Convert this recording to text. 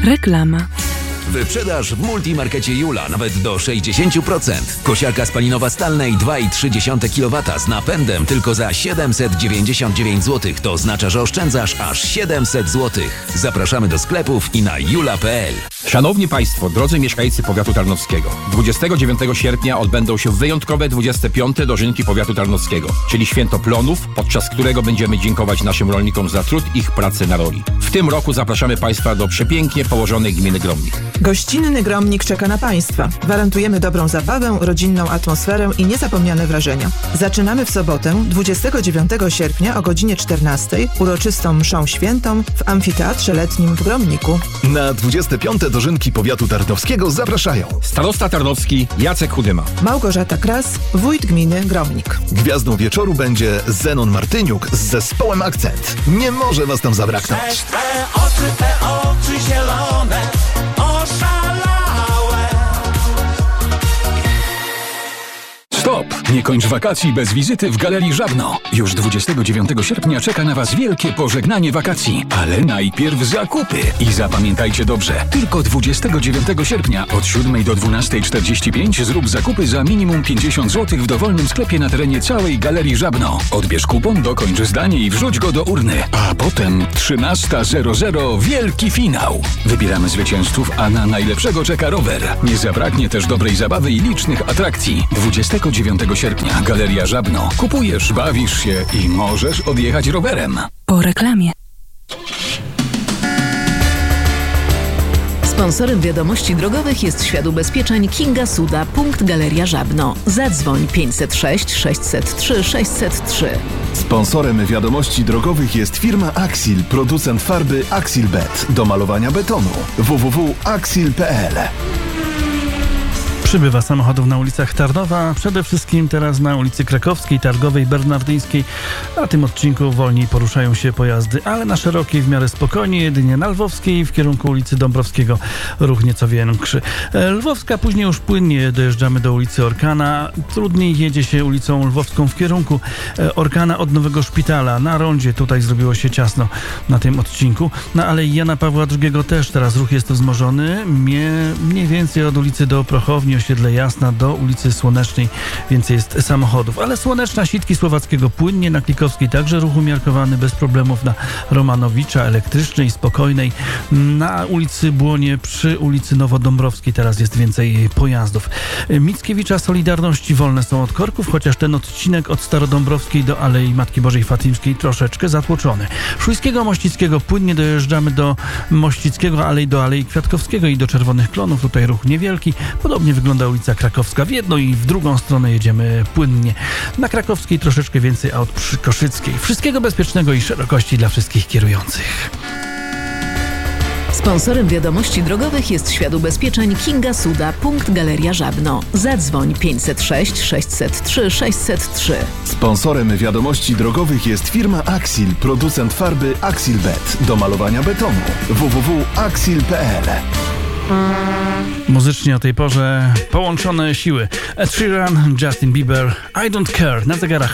Reklama. Wyprzedaż w Multimarkecie Jula nawet do 60%. Kosiarka spalinowa Stanley 2,3 kW z napędem tylko za 799 zł. To oznacza, że oszczędzasz aż 700 zł. Zapraszamy do sklepów i na jula.pl. Szanowni Państwo, drodzy mieszkańcy powiatu tarnowskiego, 29 sierpnia odbędą się wyjątkowe 25. dożynki powiatu tarnowskiego, czyli święto plonów, podczas którego będziemy dziękować naszym rolnikom za trud ich pracy na roli. W tym roku zapraszamy Państwa do przepięknie położonej gminy Gromnik. Gościnny Gromnik czeka na Państwa. Gwarantujemy dobrą zabawę, rodzinną atmosferę i niezapomniane wrażenia. Zaczynamy w sobotę, 29 sierpnia o godzinie 14 uroczystą mszą świętą w Amfiteatrze Letnim w Gromniku. Na 25. dożynki powiatu tarnowskiego zapraszają Starosta tarnowski Jacek Chudyma, Małgorzata Kras, wójt gminy Gromnik. Gwiazdą wieczoru będzie Zenon Martyniuk z zespołem Akcent. Nie może Was tam zabraknąć. Te oczy zielone, oszalałe. Stop! Nie kończ wakacji bez wizyty w Galerii Żabno. Już 29 sierpnia czeka na Was wielkie pożegnanie wakacji. Ale najpierw zakupy. I zapamiętajcie dobrze, tylko 29 sierpnia od 7 do 12:45 zrób zakupy za minimum 50 zł w dowolnym sklepie na terenie całej Galerii Żabno. Odbierz kupon, dokończ zdanie i wrzuć go do urny. A potem 13:00 wielki finał. Wybieramy zwycięzców, a na najlepszego czeka rower. Nie zabraknie też dobrej zabawy i licznych atrakcji. 29 sierpnia Galeria Żabno. Kupujesz, bawisz się i możesz odjechać rowerem. Po reklamie. Sponsorem wiadomości drogowych jest Świat Ubezpieczeń Kinga Suda, punkt Galeria Żabno. Zadzwoń 506 603 603. Sponsorem wiadomości drogowych jest firma Axil, producent farby Axilbet do malowania betonu. www.axil.pl. Przybywa samochodów na ulicach Tarnowa, przede wszystkim teraz na ulicy Krakowskiej, Targowej, Bernardyńskiej. Na tym odcinku wolniej poruszają się pojazdy, ale na Szerokiej w miarę spokojnie, jedynie na Lwowskiej w kierunku ulicy Dąbrowskiego ruch nieco większy. Lwowska, później już płynnie dojeżdżamy do ulicy Orkana. Trudniej jedzie się ulicą Lwowską w kierunku Orkana od Nowego Szpitala. Na rondzie tutaj zrobiło się ciasno na tym odcinku. Na Alei Jana Pawła II też teraz ruch jest wzmożony. Mniej więcej od ulicy do Prochowni, osiedle Jasna do ulicy Słonecznej więcej jest samochodów, ale Słoneczna, Sitki Słowackiego płynnie, na Klikowskiej także ruch umiarkowany, bez problemów na Romanowicza, Elektrycznej, Spokojnej. Na ulicy Błonie przy ulicy Nowodąbrowskiej teraz jest więcej pojazdów. Mickiewicza, Solidarności wolne są od korków, chociaż ten odcinek od Starodąbrowskiej do Alei Matki Bożej Fatimskiej troszeczkę zatłoczony. Szujskiego, Mościckiego płynnie dojeżdżamy do Mościckiego, do Alei Kwiatkowskiego i do Czerwonych Klonów. Tutaj ruch niewielki. Podobnie wygląda ulica Krakowska. W jedną i w drugą stronę jedziemy płynnie. Na Krakowskiej troszeczkę więcej aut przy Koszyckiej. Wszystkiego bezpiecznego i szerokości dla wszystkich kierujących. Sponsorem wiadomości drogowych jest Świat Ubezpieczeń Kinga Suda, punkt Galeria Żabno. Zadzwoń 506 603 603. Sponsorem wiadomości drogowych jest firma Axil, producent farby Axilbet do malowania betonu. www.axil.pl. Muzycznie o tej porze połączone siły. Ed Sheeran, Justin Bieber, I Don't Care na zegarach